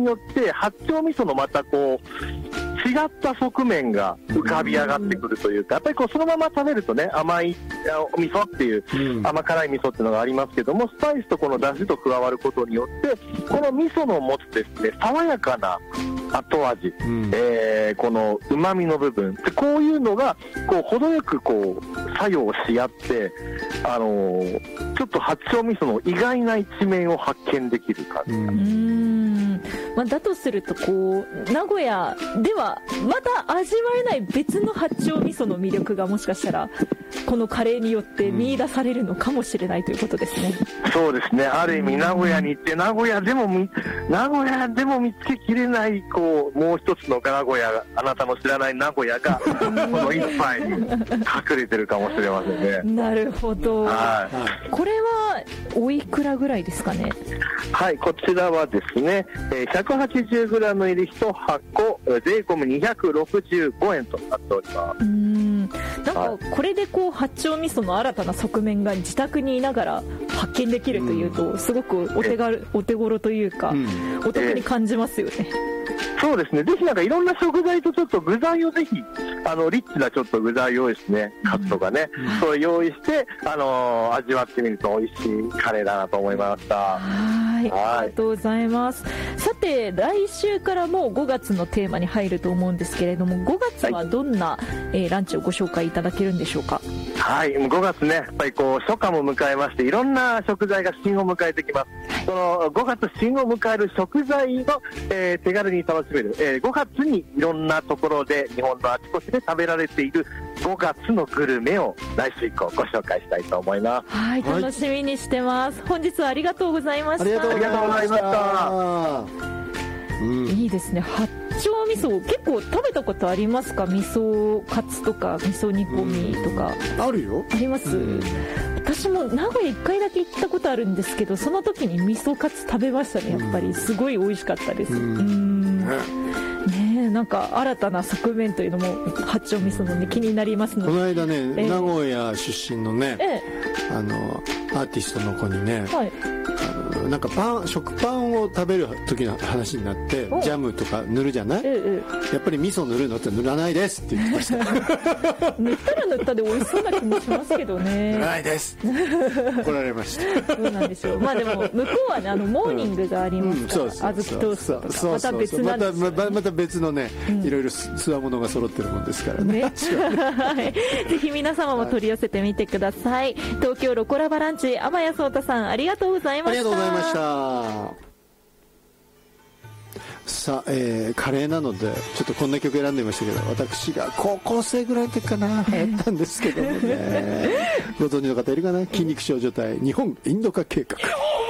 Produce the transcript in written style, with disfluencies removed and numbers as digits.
によって八丁味噌のまたこう違った側面が浮かび上がってくるというか、やっぱりこうそのまま食べるとね、甘い味噌っていう、甘辛い味噌っていうのがありますけども、スパイスとこの出汁と加わることによってこの味噌の持つですね、爽やかな後味、この旨味の部分で、こういうのがこう程よくこう作用し合って、ちょっと八丁味噌の意外な一面を発見できる感じ。 まあ、だとするとこう名古屋ではまだ味わえない別の八丁味噌の魅力がもしかしたらこのカレーによって見出されるのかもしれないということですね。 そうですね、ある意味名古屋に行って名古屋でも見つけきれないこうもう一つの名古屋、あなたの知らない名古屋がこの一杯に隠れてるかもしれませんね。なるほど、これはおいくらぐらいですかね。 はい、こちらはですね、180g 入り1箱税込み265円となっております。 なんかこれでこう八丁味噌の新たな側面が自宅にいながら発見できるというと、すごくお手頃というか、お得に感じますよね。 そうですね、ぜひなんかいろんな食材とちょっと具材をぜひリッチなちょっと具材用意してね、カツとかね、そう用意して味わってみると美味しいカレーだなと思いました。 ありがとうございます。さて来週からもう5月のテーマに入ると思うんですけれども、5月はどんな、ランチをご紹介いただけるんでしょうか。 はい、5月ね、やっぱりこう初夏も迎えまして、いろんな食材が旬を迎えてきます。その5月旬を迎える食材の、手軽に楽しめる、5月にいろんなところで日本のあちこちで食べられている5月のグルメを来週以降ご紹介したいと思います。 はい、楽しみにしてます。本日はありがとうございました。 ありがとうございました。 いいですね。八丁味噌結構食べたことありますか。味噌カツとか味噌煮込みとか。 あるよ。 あります。私も名古屋1回だけ行ったことあるんですけど、その時に味噌カツ食べましたね。やっぱりすごい美味しかったです。ね、なんか新たな側面というのも八丁味噌の、ね、気になりますので。 この間ね、名古屋出身のね、アーティストの子にね、なんか食パンを食べる時の話になって、ジャムとか塗るじゃない、やっぱり味噌塗るのって塗らないですって言ってました塗ったら塗ったで美味しそうな気もしますけどね。 塗らないです怒られました。 そうなんでしょう。まあでも向こうはね、モーニングがありますから、小豆トーストとかまた別なんですよね。 また別のね、いろいろつわものが揃ってるもんですからね。 ぜひ皆様も取り寄せてみてください。東京ロコラバランチ、天谷壮太さんありがとうございました。 ありがとうございました。さあ、カレーなのでちょっとこんな曲選んでみましたけど、私が高校生ぐらいの時かな流行ったんですけどもねご存知の方いるかな。筋肉少女隊日本インド化計画。